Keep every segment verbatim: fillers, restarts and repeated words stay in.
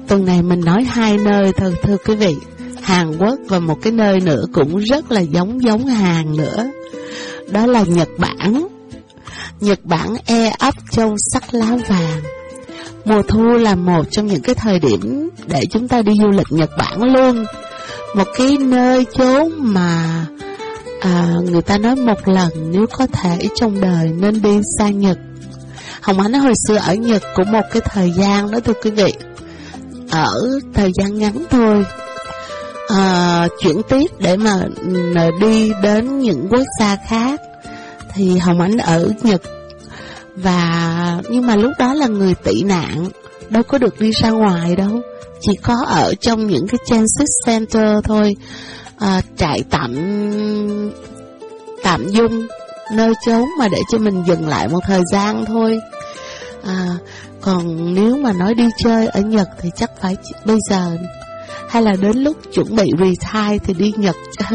tuần này mình nói hai nơi thôi thưa quý vị, Hàn Quốc và một cái nơi nữa cũng rất là giống giống Hàn nữa, đó là Nhật Bản. Nhật Bản e ấp trong sắc lá vàng. Mùa thu là một trong những cái thời điểm để chúng ta đi du lịch Nhật Bản luôn. Một cái nơi chốn mà à, người ta nói một lần nếu có thể trong đời nên đi sang Nhật. Hồng Ánh hồi xưa ở Nhật cũng một cái thời gian đó thưa quý vị, ở thời gian ngắn thôi, à, chuyển tiếp để mà đi đến những quốc gia khác. Thì Hồng Ánh ở Nhật, và nhưng mà lúc đó là người tị nạn, đâu có được đi ra ngoài đâu, chỉ có ở trong những cái transit center thôi, à, trại tạm tạm dung, nơi chốn mà để cho mình dừng lại một thời gian thôi. À, còn nếu mà nói đi chơi ở Nhật thì chắc phải bây giờ, hay là đến lúc chuẩn bị retire thì đi Nhật.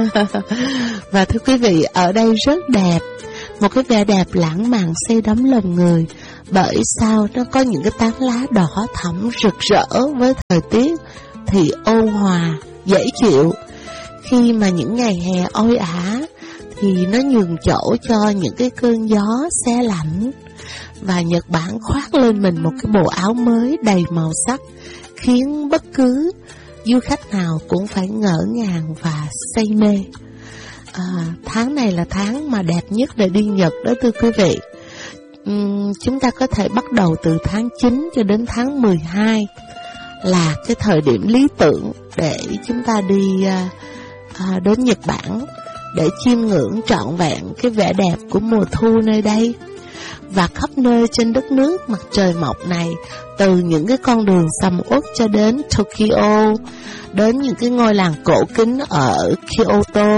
Và thưa quý vị, ở đây rất đẹp, một cái vẻ đẹp lãng mạn say đắm lòng người, bởi sao nó có những cái tán lá đỏ thẫm rực rỡ, với thời tiết thì ôn hòa, dễ chịu. Khi mà những ngày hè oi ả thì nó nhường chỗ cho những cái cơn gió se lạnh. Và Nhật Bản khoác lên mình một cái bộ áo mới đầy màu sắc, khiến bất cứ du khách nào cũng phải ngỡ ngàng và say mê. À, tháng này là tháng mà đẹp nhất để đi Nhật đó thưa quý vị. uhm, Chúng ta có thể bắt đầu từ tháng chín cho đến tháng mười hai là cái thời điểm lý tưởng để chúng ta đi à, à, đến Nhật Bản, để chiêm ngưỡng trọn vẹn cái vẻ đẹp của mùa thu nơi đây. Và khắp nơi trên đất nước mặt trời mọc này, từ những cái con đường sầm uất cho đến Tokyo, đến những cái ngôi làng cổ kính ở Kyoto,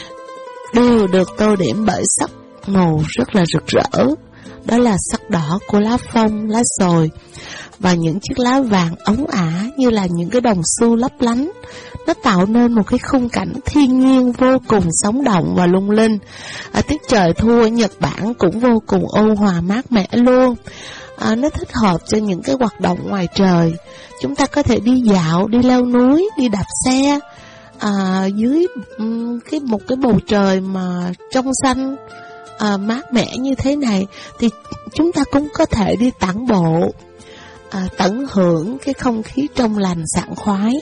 đều được tô điểm bởi sắc màu rất là rực rỡ. Đó là sắc đỏ của lá phong, lá sồi, và những chiếc lá vàng óng ả như là những cái đồng xu lấp lánh. Nó tạo nên một cái khung cảnh thiên nhiên vô cùng sống động và lung linh. À, tiết trời thu ở Nhật Bản cũng vô cùng ôn hòa mát mẻ luôn. À, nó thích hợp cho những cái hoạt động ngoài trời. Chúng ta có thể đi dạo, đi leo núi, đi đạp xe, à, dưới um, cái một cái bầu trời mà trong xanh, à, mát mẻ như thế này, thì chúng ta cũng có thể đi tản bộ, à, tận hưởng cái không khí trong lành sảng khoái.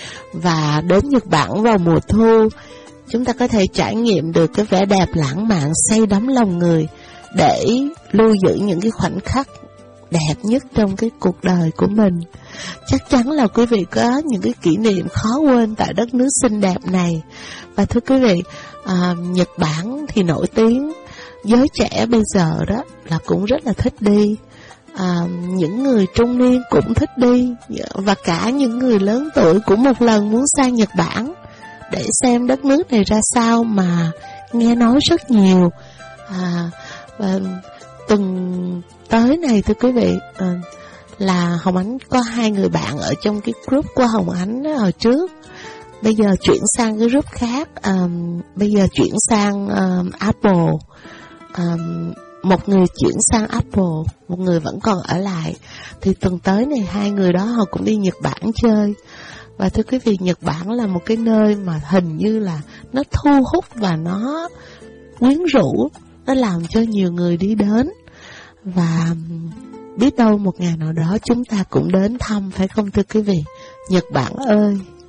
Và đến Nhật Bản vào mùa thu, chúng ta có thể trải nghiệm được cái vẻ đẹp lãng mạn say đắm lòng người, để lưu giữ những cái khoảnh khắc đẹp nhất trong cái cuộc đời của mình. Chắc chắn là quý vị có những cái kỷ niệm khó quên tại đất nước xinh đẹp này. Và thưa quý vị, à, Nhật Bản thì nổi tiếng, giới trẻ bây giờ đó là cũng rất là thích đi. À, những người trung niên cũng thích đi, và cả những người lớn tuổi cũng một lần muốn sang Nhật Bản để xem đất nước này ra sao, mà nghe nói rất nhiều. À, và tuần tới này thưa quý vị, à, là Hồng Ánh có hai người bạn ở trong cái group của Hồng Ánh hồi trước, bây giờ chuyển sang cái group khác, à, bây giờ chuyển sang uh, Apple. Um, Một người chuyển sang Apple, một người vẫn còn ở lại. Thì tuần tới này hai người đó họ cũng đi Nhật Bản chơi. Và thưa quý vị, Nhật Bản là một cái nơi mà hình như là nó thu hút và nó quyến rũ, nó làm cho nhiều người đi đến. Và biết đâu một ngày nào đó chúng ta cũng đến thăm, phải không thưa quý vị? Nhật Bản ơi!